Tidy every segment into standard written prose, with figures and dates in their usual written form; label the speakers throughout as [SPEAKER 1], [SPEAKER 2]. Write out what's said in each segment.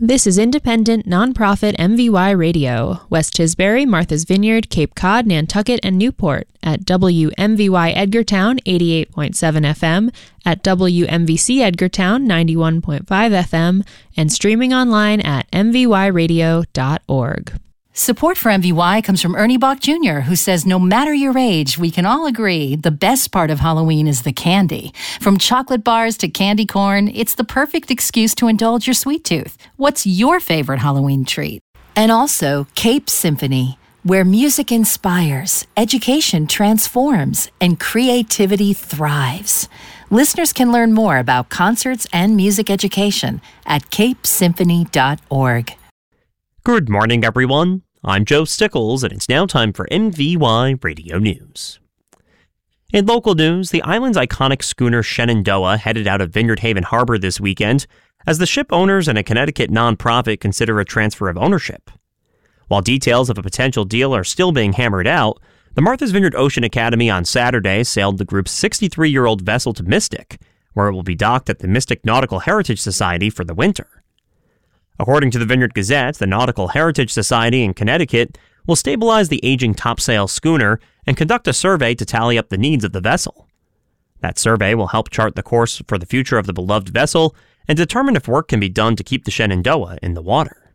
[SPEAKER 1] This is independent, nonprofit MVY Radio, West Tisbury, Martha's Vineyard, Cape Cod, Nantucket, and Newport at WMVY Edgartown 88.7 FM, at WMVC Edgartown 91.5 FM, and streaming online at mvyradio.org.
[SPEAKER 2] Support for MVY comes from Ernie Bach Jr., who says no matter your age, we can all agree the best part of Halloween is the candy. From chocolate bars to candy corn, it's the perfect excuse to indulge your sweet tooth. What's your favorite Halloween treat? And also Cape Symphony, where music inspires, education transforms, and creativity thrives. Listeners can learn more about concerts and music education at capesymphony.org.
[SPEAKER 3] Good morning, everyone. I'm Joe Stickles, and it's now time for MVY Radio News. In local news, the island's iconic schooner Shenandoah headed out of Vineyard Haven Harbor this weekend as the ship owners and a Connecticut nonprofit consider a transfer of ownership. While details of a potential deal are still being hammered out, the Martha's Vineyard Ocean Academy on Saturday sailed the group's 63-year-old vessel to Mystic, where it will be docked at the Mystic Nautical Heritage Society for the winter. According to the Vineyard Gazette, the Nautical Heritage Society in Connecticut will stabilize the aging topsail schooner and conduct a survey to tally up the needs of the vessel. That survey will help chart the course for the future of the beloved vessel and determine if work can be done to keep the Shenandoah in the water.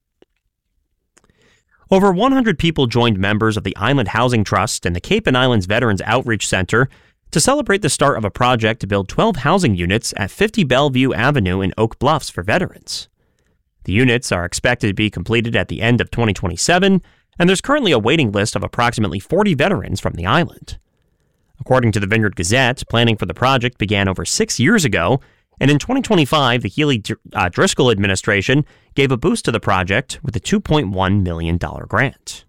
[SPEAKER 3] Over 100 people joined members of the Island Housing Trust and the Cape and Islands Veterans Outreach Center to celebrate the start of a project to build 12 housing units at 50 Bellevue Avenue in Oak Bluffs for veterans. The units are expected to be completed at the end of 2027, and there's currently a waiting list of approximately 40 veterans from the island. According to the Vineyard Gazette, planning for the project began over 6 years ago, and in 2025, the Healy-Driscoll administration gave a boost to the project with a $2.1 million grant.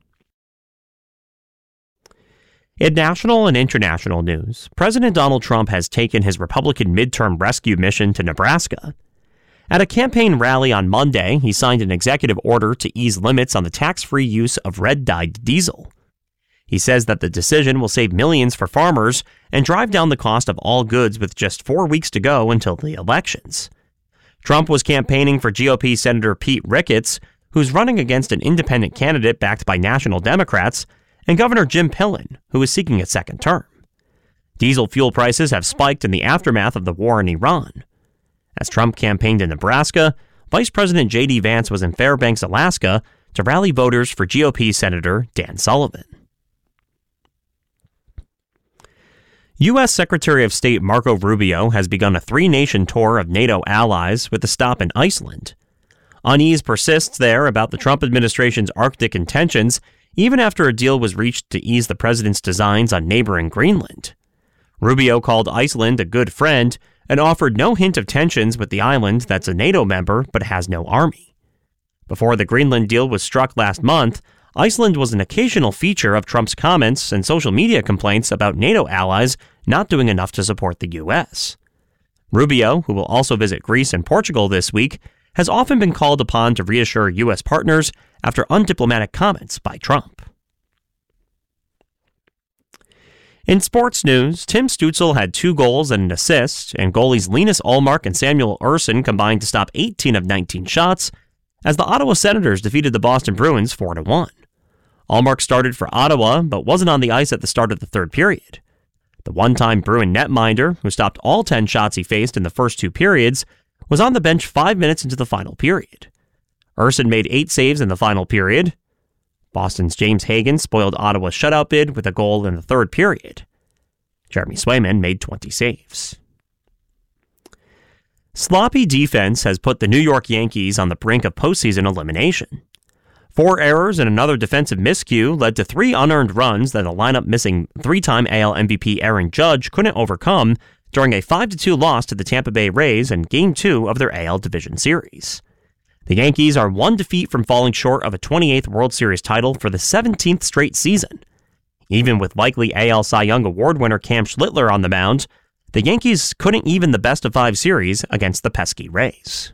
[SPEAKER 3] In national and international news, President Donald Trump has taken his Republican midterm rescue mission to Nebraska. At a campaign rally on Monday, he signed an executive order to ease limits on the tax-free use of red-dyed diesel. He says that the decision will save millions for farmers and drive down the cost of all goods with just 4 weeks to go until the elections. Trump was campaigning for GOP Senator Pete Ricketts, who's running against an independent candidate backed by national Democrats, and Governor Jim Pillen, who is seeking a second term. Diesel fuel prices have spiked in the aftermath of the war in Iran. As Trump campaigned in Nebraska, Vice President J.D. Vance was in Fairbanks, Alaska, to rally voters for GOP Senator Dan Sullivan. U.S. Secretary of State Marco Rubio has begun a three-nation tour of NATO allies with a stop in Iceland. Unease persists there about the Trump administration's Arctic intentions, even after a deal was reached to ease the president's designs on neighboring Greenland. Rubio called Iceland a good friend and offered no hint of tensions with the island that's a NATO member but has no army. Before the Greenland deal was struck last month, Iceland was an occasional feature of Trump's comments and social media complaints about NATO allies not doing enough to support the U.S. Rubio, who will also visit Greece and Portugal this week, has often been called upon to reassure U.S. partners after undiplomatic comments by Trump. In sports news, Tim Stützle had 2 goals and an assist, and goalies Linus Ullmark and Samuel Ersson combined to stop 18 of 19 shots, as the Ottawa Senators defeated the Boston Bruins 4-1. Ullmark started for Ottawa, but wasn't on the ice at the start of the third period. The one-time Bruin netminder, who stopped all 10 shots he faced in the first 2 periods, was on the bench 5 minutes into the final period. Ersson made 8 saves in the final period. Boston's James Hagan spoiled Ottawa's shutout bid with a goal in the third period. Jeremy Swayman made 20 saves. Sloppy defense has put the New York Yankees on the brink of postseason elimination. 4 errors and another defensive miscue led to 3 unearned runs that a lineup missing 3-time AL MVP Aaron Judge couldn't overcome during a 5-2 loss to the Tampa Bay Rays in Game 2 of their AL Division Series. The Yankees are 1 defeat from falling short of a 28th World Series title for the 17th straight season. Even with likely AL Cy Young Award winner Cam Schlittler on the mound, the Yankees couldn't even the best-of-5 series against the pesky Rays.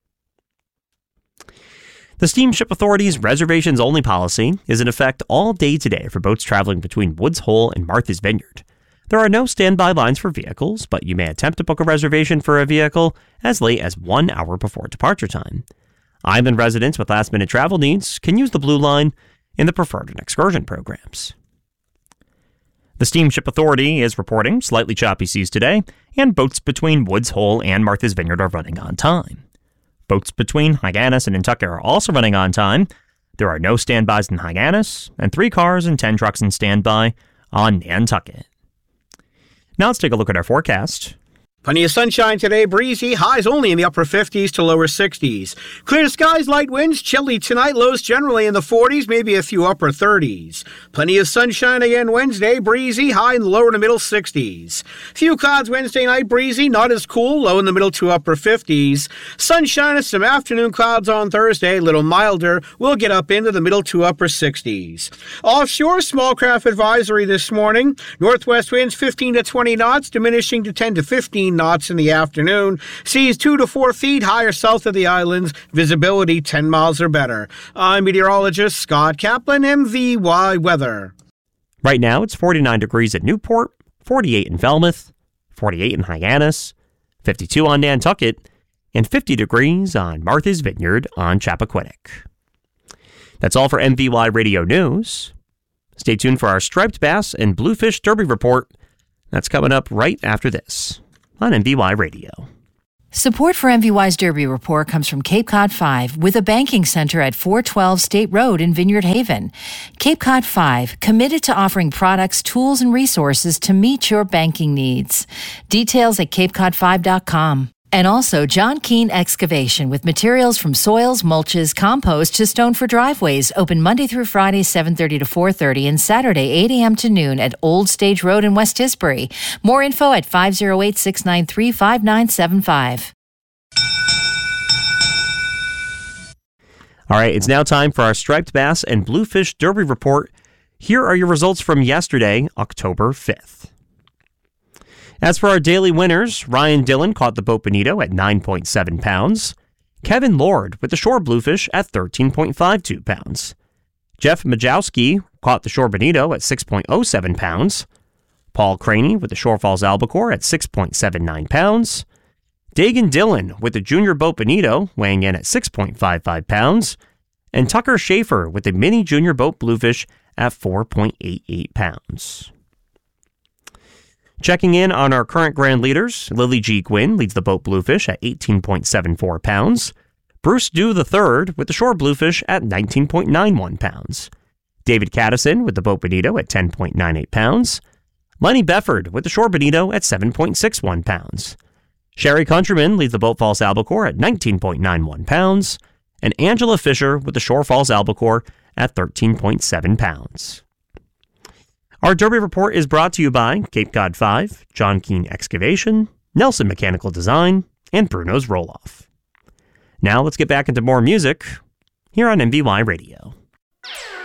[SPEAKER 3] The Steamship Authority's reservations-only policy is in effect all day today for boats traveling between Woods Hole and Martha's Vineyard. There are no standby lines for vehicles, but you may attempt to book a reservation for a vehicle as late as 1 hour before departure time. Island residents with last-minute travel needs can use the Blue Line in the Preferred and Excursion programs. The Steamship Authority is reporting slightly choppy seas today, and boats between Woods Hole and Martha's Vineyard are running on time. Boats between Hyannis and Nantucket are also running on time. There are no standbys in Hyannis, and 3 cars and 10 trucks in standby on Nantucket. Now let's take a look at our forecast.
[SPEAKER 4] Plenty of sunshine today, breezy, highs only in the upper 50s to lower 60s. Clear skies, light winds, chilly tonight, lows generally in the 40s, maybe a few upper 30s. Plenty of sunshine again Wednesday, breezy, high in the lower to middle 60s. Few clouds Wednesday night, breezy, not as cool, low in the middle to upper 50s. Sunshine and some afternoon clouds on Thursday, a little milder, we'll get up into the middle to upper 60s. Offshore, small craft advisory this morning. Northwest winds 15 to 20 knots, diminishing to 10 to 15 knots in the afternoon. Seas 2 to 4 feet higher south of the islands. Visibility 10 miles or better. I'm meteorologist Scott Kaplan, MVY Weather.
[SPEAKER 3] Right now, it's 49 degrees at Newport, 48 in Falmouth, 48 in Hyannis, 52 on Nantucket, and 50 degrees on Martha's Vineyard on Chappaquiddick. That's all for MVY Radio News. Stay tuned for our striped bass and bluefish derby report. That's coming up right after this on MVY Radio.
[SPEAKER 2] Support for MVY's Derby Report comes from Cape Cod 5, with a banking center at 412 State Road in Vineyard Haven. Cape Cod 5, committed to offering products, tools, and resources to meet your banking needs. Details at capecod5.com. And also John Keane Excavation, with materials from soils, mulches, compost to stone for driveways. Open Monday through Friday, 7:30 to 4:30, and Saturday, 8 a.m. to noon at Old Stage Road in West Tisbury. More info at 508-693-5975.
[SPEAKER 3] All right, it's now time for our striped bass and bluefish derby report. Here are your results from yesterday, October 5th. As for our daily winners, Ryan Dillon caught the Boat Bonito at 9.7 pounds. Kevin Lord with the Shore Bluefish at 13.52 pounds. Jeff Majowski caught the Shore Bonito at 6.07 pounds. Paul Craney with the Shore Falls Albacore at 6.79 pounds. Dagan Dillon with the Junior Boat Bonito weighing in at 6.55 pounds. And Tucker Schaefer with the Mini Junior Boat Bluefish at 4.88 pounds. Checking in on our current grand leaders, Lily G. Gwynn leads the Boat Bluefish at 18.74 pounds. Bruce Dew III with the Shore Bluefish at 19.91 pounds. David Caddison with the Boat Bonito at 10.98 pounds. Lenny Befford with the Shore Bonito at 7.61 pounds. Sherry Countryman leads the Boat Falls Albacore at 19.91 pounds. And Angela Fisher with the Shore Falls Albacore at 13.7 pounds. Our Derby Report is brought to you by Cape Cod 5, John Keane Excavation, Nelson Mechanical Design, and Bruno's Roll-Off. Now let's get back into more music here on MVY Radio.